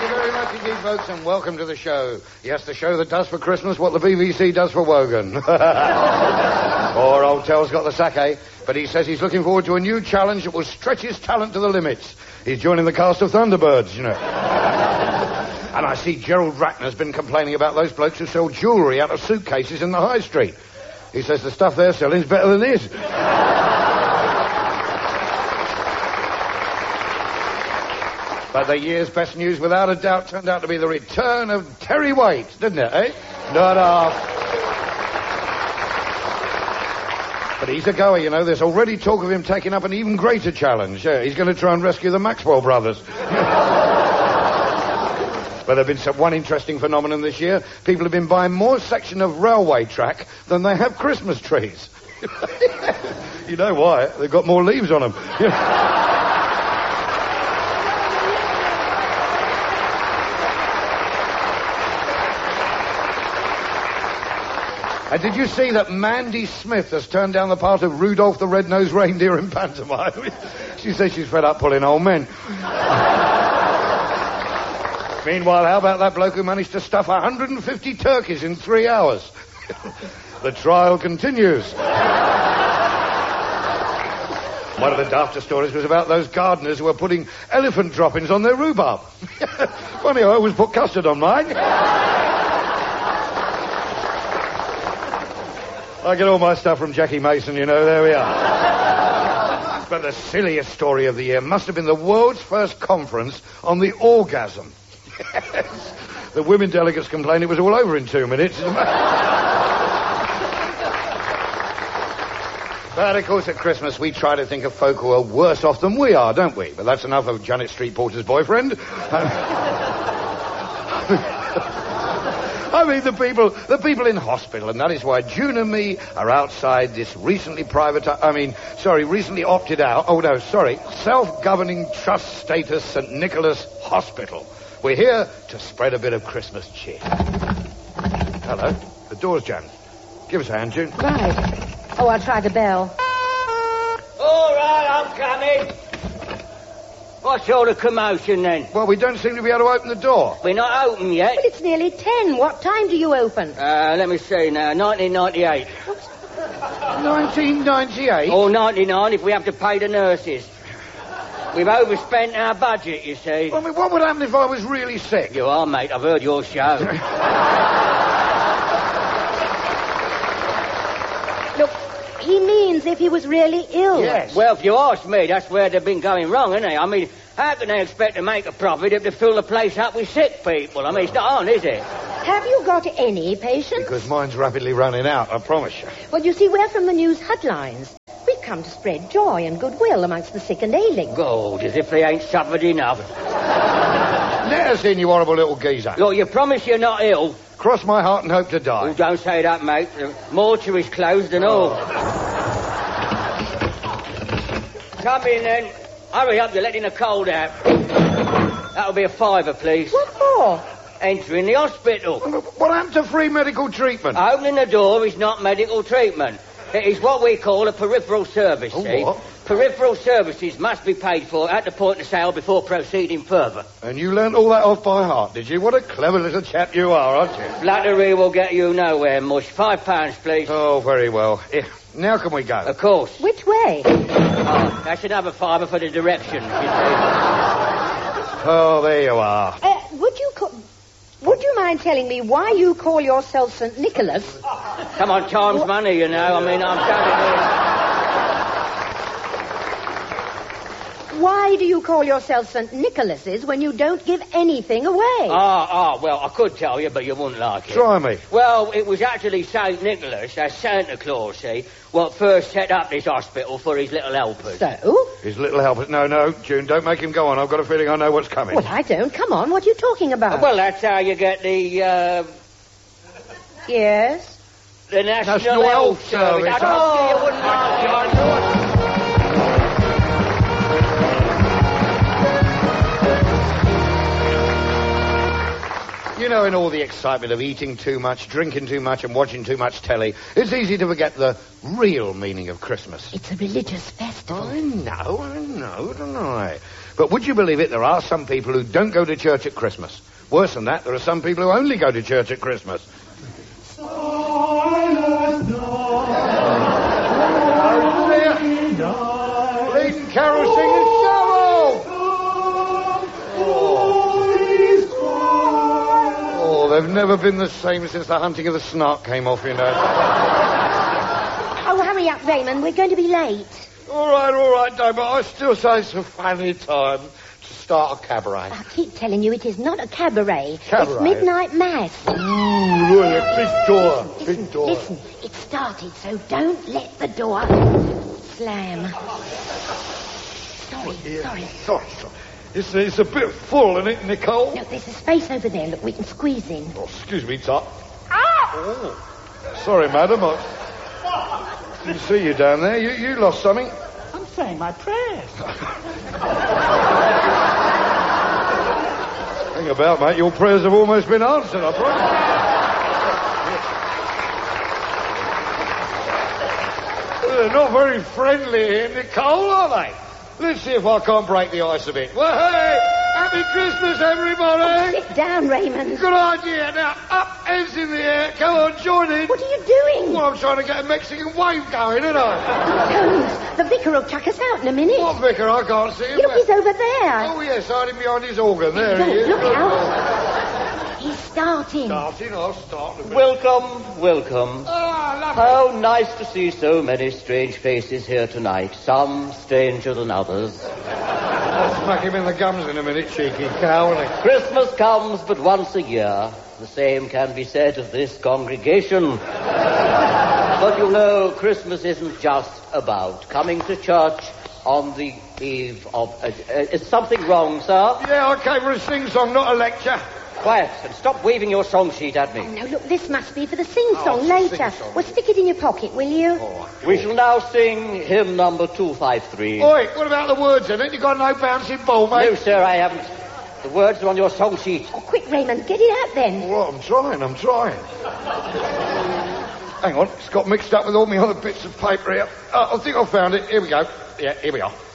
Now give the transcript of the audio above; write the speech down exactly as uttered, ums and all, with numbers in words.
very much indeed, folks, and welcome to the show. Yes, the show that does for Christmas what the B B C does for Wogan. Poor old Tell's got the sake, but he says he's looking forward to a new challenge that will stretch his talent to the limits. He's joining the cast of Thunderbirds, you know. And I see Gerald Ratner's been complaining about those blokes who sell jewellery out of suitcases in the high street. He says the stuff they're selling's better than his. But the year's best news, without a doubt, turned out to be the return of Terry Waite, didn't it, eh? Not half. But he's a goer, you know. There's already talk of him taking up an even greater challenge. Yeah, he's going to try and rescue the Maxwell brothers. But there's been some, one interesting phenomenon this year. People have been buying more section of railway track than they have Christmas trees. You know why? They've got more leaves on them. And did you see that Mandy Smith has turned down the part of Rudolph the Red-Nosed Reindeer in pantomime? She says she's fed up pulling old men. Meanwhile, how about that bloke who managed to stuff one hundred fifty turkeys in three hours? The trial continues. One of the dafter stories was about those gardeners who were putting elephant droppings on their rhubarb. Funny, I always put custard on mine. I get all my stuff from Jackie Mason, you know, there we are. But the silliest story of the year must have been the world's first conference on the orgasm. Yes. The women delegates complained it was all over in two minutes. But, of course, at Christmas we try to think of folk who are worse off than we are, don't we? But that's enough of Janet Street Porter's boyfriend. I mean, the people, the people in hospital, and that is why June and me are outside this recently privatized, I mean, sorry, recently opted out, oh no, sorry, self-governing trust status Saint Nicholas Hospital. We're here to spread a bit of Christmas cheer. Hello, the door's jammed. Give us a hand, June. Right. Oh, I'll try the bell. All right, I'm coming. What's all the commotion, then? Well, we don't seem to be able to open the door. We're not open yet. But it's nearly ten. What time do you open? Uh, let me see now. nineteen ninety-eight. nineteen ninety-eight? Or ninety-nine if we have to pay the nurses. We've overspent our budget, you see. Well, I mean, what would happen if I was really sick? You are, mate. I've heard your show. Look, he means if he was really ill. Yes. Well, if you ask me, that's where they've been going wrong, isn't it? I mean, how can they expect to make a profit if they fill the place up with sick people? I mean, it's not on, is it? Have you got any patients? Because mine's rapidly running out, I promise you. Well, you see, we're from the news headlines. We've come to spread joy and goodwill amongst the sick and ailing. God, as if they ain't suffered enough. Let us in, you horrible little geezer. Look, you promise you're not ill? Cross my heart and hope to die. Oh, don't say that, mate. The mortuary's closed and all. Come in, then. Hurry up, you're letting the cold out. That'll be a fiver, please. What for? Entering the hospital. What happened to free medical treatment? Opening the door is not medical treatment. It is what we call a peripheral service, Oh, see? what? Peripheral services must be paid for at the point of sale before proceeding further. And you learnt all that off by heart, did you? What a clever little chap you are, aren't you? Flattery will get you nowhere, Mush. Five pounds, please. Oh, very well. Eh, now can we go? Of course. Which way? Oh, that's another fiver for the directions, you see. Oh, there you are. Uh, would you co- Would you mind telling me why you call yourself Saint Nicholas? Come on, time's money, you know. I mean, I'm telling Why do you call yourself Saint Nicholas's when you don't give anything away? you. Ah, ah, well, I could tell you, but you wouldn't like it. Try me. Well, it was actually Saint Nicholas, that's Santa Claus, see, what first set up this hospital for his little helpers. So? His little helper. No, no, June, don't make him go on. I've got a feeling I know what's coming. Well, I don't. Come on, what are you talking about? Well, that's how you get the, uh... Yes? the National, National Health Health Service. Service. I told you you wouldn't like it. I knew it. You know, in all the excitement of eating too much, drinking too much, and watching too much telly, it's easy to forget the real meaning of Christmas. It's a religious festival. I know, I know, don't I? But would you believe it, there are some people who don't go to church at Christmas. Worse than that, there are some people who only go to church at Christmas. Silent night. Leading carol singing shovel! Oh, they've never been the same since the hunting of the snark came off, you know. Oh, hurry up, Raymond. We're going to be late. All right, all right, Dave, but I still say it's a funny time to start a cabaret. I keep telling you it is not a cabaret. Cabaret? It's midnight mass. Ooh, look at that big door. Listen, Big door. listen. It started, so don't let the door slam. Sorry, sorry. Sorry, sorry. It's, it's a bit full, isn't it, Nicole? No, there's a space over there. Look, we can squeeze in. Oh, excuse me, Tot. Ah! Oh. Sorry, madam. I didn't see you down there. You, you lost something. I'm saying my prayers. Hang about, mate. Your prayers have almost been answered, I promise. They're not very friendly here, Nicole, are they? Let's see if I can't break the ice a bit. Well, hey! Happy Christmas, everybody! Sit down, Raymond. Good idea. Now, up, hands in the air. Come on, join in. What are you doing? Well, I'm trying to get a Mexican wave going, aren't I? Jones, the vicar will chuck us out in a minute. What vicar? I can't see him. Look, he's over there. Oh, yes, hiding behind his organ. There Don't he is. look Good out. Lord. He's starting. Starting, I'll start. a bit. Welcome, welcome. Ah, lovely. How nice to see so many strange faces here tonight. Some stranger than others. I'll smack him in the gums in a minute, cheeky cow. And a... Christmas comes but once a year. The same can be said of this congregation. But you know, Christmas isn't just about coming to church on the eve of... Uh, uh, is something wrong, sir? Yeah, I came for a sing-song, not a lecture. Quiet, and stop waving your song sheet at me. Oh, no, look, this must be for the sing-song Oh, later. sing-song. Well, stick it in your pocket, will you? Oh. We shall now sing hymn number two five three. Oi, what about the words in it? You got no bouncing ball, mate? No, sir, I haven't. The words are on your song sheet. Oh, quick, Raymond, get it out then. Well, I'm trying, I'm trying. Hang on, it's got mixed up with all my other bits of paper here. Oh, I think I found it. Here we go. Yeah, here we are.